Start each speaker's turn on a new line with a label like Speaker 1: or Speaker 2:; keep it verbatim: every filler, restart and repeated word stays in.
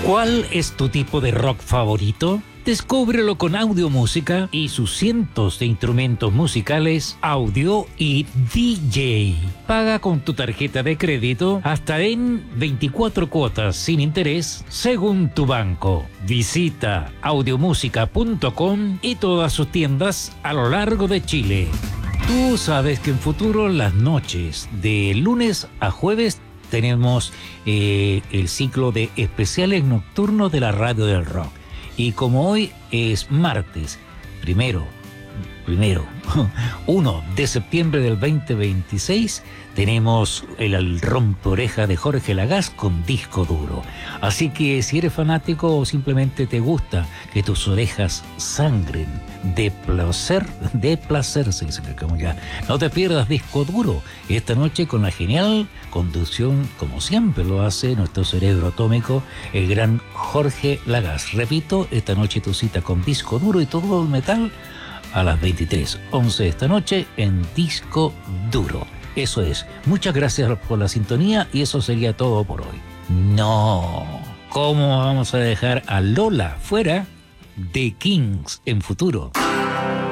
Speaker 1: ¿Cuál es tu tipo de rock favorito? Descúbrelo con Audiomúsica y sus cientos de instrumentos musicales, audio y D J. Paga con tu tarjeta de crédito hasta en veinticuatro cuotas sin interés según tu banco. Visita audiomúsica punto com y todas sus tiendas a lo largo de Chile. Tú sabes que en Futuro las noches de lunes a jueves tenemos eh, el ciclo de especiales nocturnos de la radio del rock. Y como hoy es martes, primero, primero, uno de septiembre del veinte veintiséis, tenemos el, el rompeoreja de Jorge Lagaz con Disco Duro. Así que si eres fanático o simplemente te gusta que tus orejas sangren de placer, de placer, se dice como ya, no te pierdas Disco Duro esta noche con la genial conducción, como siempre lo hace nuestro cerebro atómico, el gran Jorge Lagaz. Repito, esta noche tu cita con Disco Duro y todo el metal a las veintitrés once de esta noche en Disco Duro. Eso es. Muchas gracias por la sintonía y eso sería todo por hoy. No. ¿Cómo vamos a dejar a Lola fuera de Kings en Futuro?